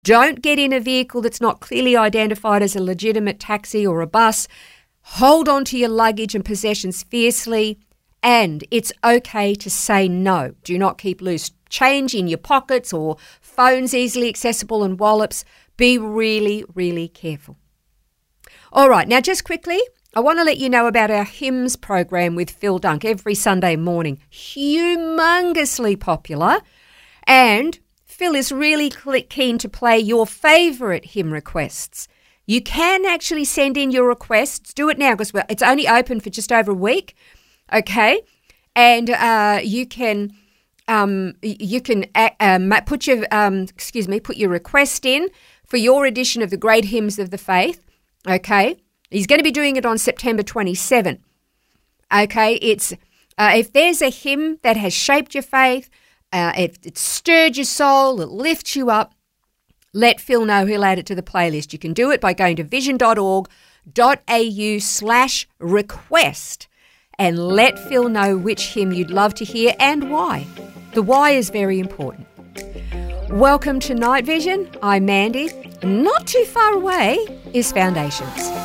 Don't get in a vehicle that's not clearly identified as a legitimate taxi or a bus. Hold on to your luggage and possessions fiercely. And it's okay to say no. Do not keep loose change in your pockets or phones easily accessible and wallets. Be really, really careful. All right, now just quickly, I want to let you know about our hymns program with Phil Dunk every Sunday morning. Humongously popular. And Phil is really keen to play your favourite hymn requests. You can actually send in your requests. Do it now because it's only open for just over a week. Okay, and you can put your request in for your edition of the Great Hymns of the Faith. Okay, he's going to be doing it on September 27. Okay, it's if there's a hymn that has shaped your faith, it stirred your soul, it lifts you up, let Phil know. He'll add it to the playlist. You can do it by going to vision.org.au/request. And let Phil know which hymn you'd love to hear and why. The why is very important. Welcome to Night Vision. I'm Mandy. Not too far away is Foundations.